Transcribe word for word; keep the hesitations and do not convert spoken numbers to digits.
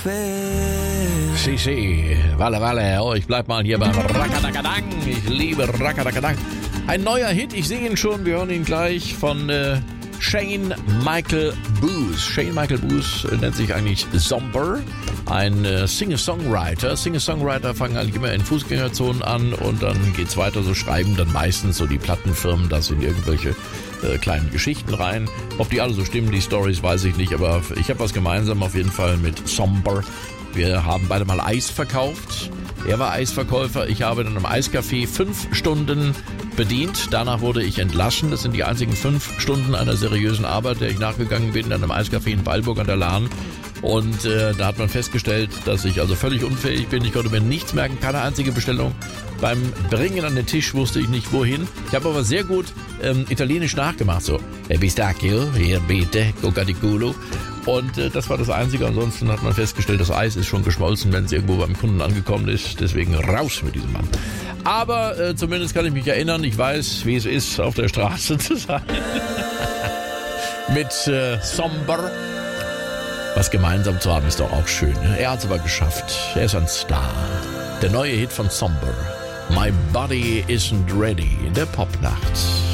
quält. Si, si, Walle, Walle, oh, ich bleib mal hier beim Rakadakadang. Ich liebe Rakadakadang. Ein neuer Hit, ich sehe ihn schon, wir hören ihn gleich von äh, Shane Michael Booth. Shane Michael Booth äh, nennt sich eigentlich Somber, ein äh, Singer-Songwriter. Singer-Songwriter fangen eigentlich immer in Fußgängerzonen an und dann geht's weiter, so schreiben dann meistens so die Plattenfirmen das in irgendwelche äh, kleinen Geschichten rein. Ob die alle so stimmen, die Stories, weiß ich nicht, aber ich habe was gemeinsam auf jeden Fall mit Somber. Wir haben beide mal Eis verkauft. Er war Eisverkäufer, ich habe dann im Eiscafé fünf Stunden bedient. Danach wurde ich entlassen. Das sind die einzigen fünf Stunden einer seriösen Arbeit, der ich nachgegangen bin, dann im Eiscafé in Weilburg an der Lahn. Und äh, da hat man festgestellt, dass ich also völlig unfähig bin. Ich konnte mir nichts merken, keine einzige Bestellung. Beim Bringen an den Tisch wusste ich nicht, wohin. Ich habe aber sehr gut ähm, Italienisch nachgemacht. So, e pistacchio, hier bitte, coca di culo. Und äh, das war das Einzige. Ansonsten hat man festgestellt, das Eis ist schon geschmolzen, wenn es irgendwo beim Kunden angekommen ist. Deswegen raus mit diesem Mann. Aber äh, zumindest kann ich mich erinnern, ich weiß, wie es ist, auf der Straße zu sein. Mit äh, Somber. Was gemeinsam zu haben, ist doch auch schön. Er hat es aber geschafft. Er ist ein Star. Der neue Hit von Somber. My Body Isn't Ready in der Popnacht.